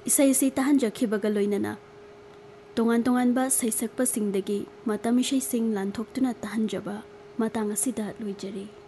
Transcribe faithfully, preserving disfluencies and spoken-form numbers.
इसाई ताहनजखिबगा लोइनना तोंगान तोंगानबा सैसक्पसिंगदगी मतम इसाइसिंग लानथोक्तुना ताहनजबा मतंग असिदा लोइजरी।